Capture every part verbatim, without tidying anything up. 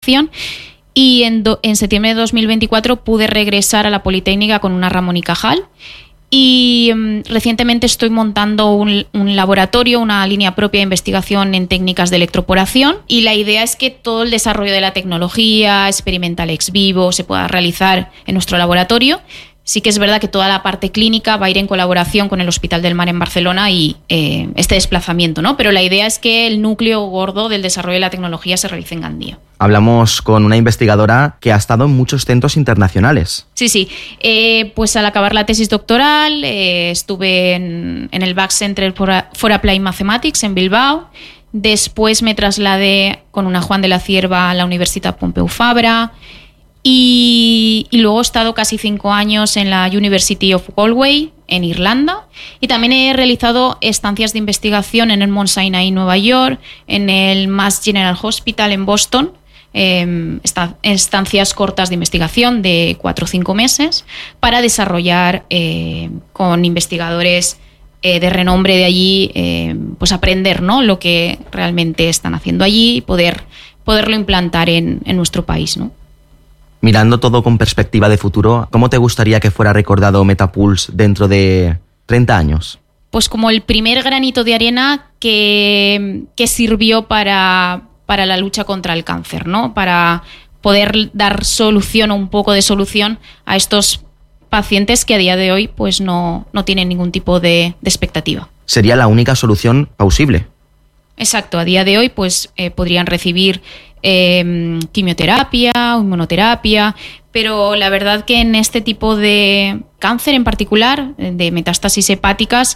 investigación. Y en, do, en septiembre de dos mil veinticuatro pude regresar a la Politécnica con una Ramón y Cajal. Y um, recientemente estoy montando un, un laboratorio, una línea propia de investigación en técnicas de electroporación, y la idea es que todo el desarrollo de la tecnología experimental ex vivo se pueda realizar en nuestro laboratorio. Sí que es verdad que toda la parte clínica va a ir en colaboración con el Hospital del Mar en Barcelona y eh, este desplazamiento, ¿no? Pero la idea es que el núcleo gordo del desarrollo de la tecnología se realice en Gandía. Hablamos con una investigadora que ha estado en muchos centros internacionales. Sí, sí. Eh, pues al acabar la tesis doctoral eh, estuve en, en el Back Center for, for Applied Mathematics en Bilbao. Después me trasladé con una Juan de la Cierva a la Universitat Pompeu Fabra. Y, y luego he estado casi cinco años en la University of Galway, en Irlanda, y también he realizado estancias de investigación en el Mount Sinai, Nueva York, en el Mass General Hospital en Boston, eh, estancias cortas de investigación de cuatro o cinco meses para desarrollar eh, con investigadores eh, de renombre de allí, eh, pues aprender, ¿no?, lo que realmente están haciendo allí y poder, poderlo implantar en, en nuestro país, ¿no? Mirando todo con perspectiva de futuro, ¿cómo te gustaría que fuera recordado Metapulse dentro de treinta años? Pues como el primer granito de arena que, que sirvió para, para la lucha contra el cáncer, ¿no? Para poder dar solución o un poco de solución a estos pacientes que a día de hoy pues no, no tienen ningún tipo de, de expectativa. Sería la única solución plausible. Exacto, a día de hoy pues eh, podrían recibir eh, quimioterapia, inmunoterapia, pero la verdad que en este tipo de cáncer en particular, de metástasis hepáticas,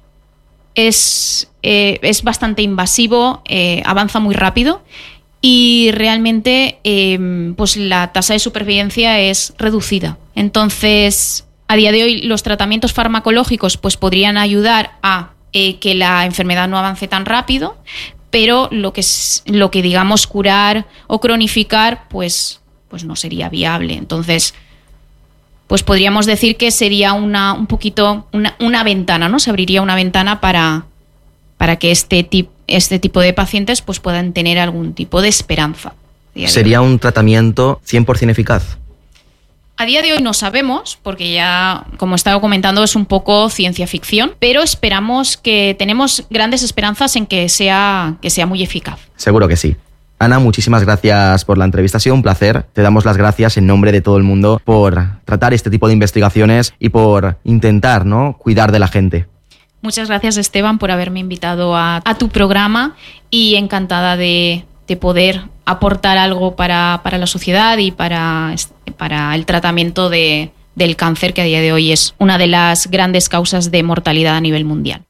es, eh, es bastante invasivo, eh, avanza muy rápido y realmente eh, pues la tasa de supervivencia es reducida. Entonces, a día de hoy los tratamientos farmacológicos pues podrían ayudar a Eh, que la enfermedad no avance tan rápido, pero lo que, lo que digamos curar o cronificar pues, pues no sería viable. Entonces, pues podríamos decir que sería una, un poquito una, una ventana, ¿no? Se abriría una ventana para, para que este, tip, este tipo de pacientes pues puedan tener algún tipo de esperanza. ¿Sería un tratamiento cien por ciento eficaz? A día de hoy no sabemos, porque ya, como he estado comentando, es un poco ciencia ficción, pero esperamos que tenemos grandes esperanzas en que sea, que sea muy eficaz. Seguro que sí. Ana, muchísimas gracias por la entrevista, ha sido un placer. Te damos las gracias en nombre de todo el mundo por tratar este tipo de investigaciones y por intentar, ¿no?, cuidar de la gente. Muchas gracias, Esteban, por haberme invitado a, a tu programa y encantada de, de poder aportar algo para, para la sociedad y para, para el tratamiento de, del cáncer, que a día de hoy es una de las grandes causas de mortalidad a nivel mundial.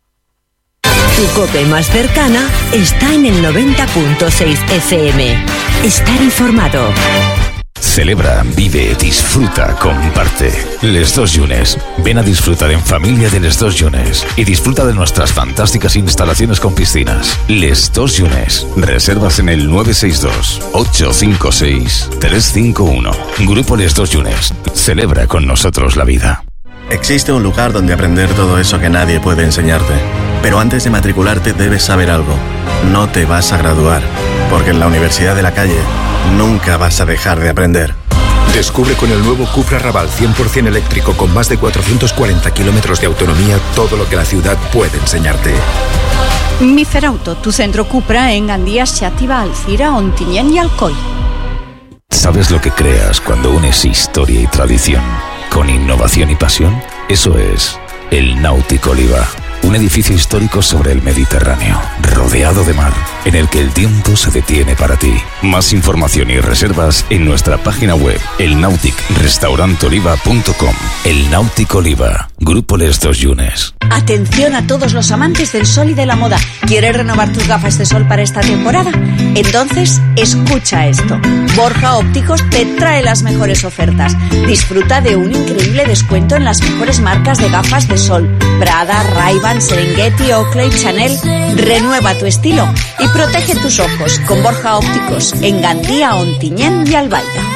Tu COPE más cercana está en el noventa punto seis F M. Estar informado. Celebra, vive, disfruta, comparte. Les Dos Llunes. Ven a disfrutar en familia de Les Dos Llunes y disfruta de nuestras fantásticas instalaciones con piscinas. Les Dos Llunes. Reservas en el nueve seis dos, ocho cinco seis, tres cinco uno. Grupo Les Dos Llunes. Celebra con nosotros la vida. Existe un lugar donde aprender todo eso que nadie puede enseñarte. Pero antes de matricularte debes saber algo. No te vas a graduar, porque en la Universidad de la Calle nunca vas a dejar de aprender. Descubre con el nuevo Cupra Raval cien por ciento eléctrico con más de cuatrocientos cuarenta kilómetros de autonomía todo lo que la ciudad puede enseñarte. Miferauto, tu centro Cupra en Gandía, Xàtiva, Alcira, Ontinyent y Alcoi. ¿Sabes lo que creas cuando unes historia y tradición con innovación y pasión? Eso es el Náutico Oliva. Un edificio histórico sobre el Mediterráneo, rodeado de mar, en el que el tiempo se detiene para ti. Más información y reservas en nuestra página web, el nautic restaurant oliva punto com. El Náutico Oliva, Grupo Les Dos Llunes. Atención a todos los amantes del sol y de la moda. ¿Quieres renovar tus gafas de sol para esta temporada? Entonces, escucha esto. Borja Ópticos te trae las mejores ofertas. Disfruta de un increíble descuento en las mejores marcas de gafas de sol. Prada, Ray-Ban, Serengeti, Oakley, Chanel. Renueva tu estilo y protege tus ojos con Borja Ópticos en Gandía, Ontinyent y Albaida.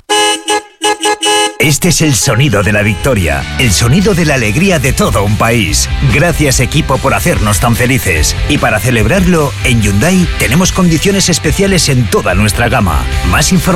Este es el sonido de la victoria, el sonido de la alegría de todo un país. Gracias, equipo, por hacernos tan felices. Y para celebrarlo, en Hyundai tenemos condiciones especiales en toda nuestra gama. Más información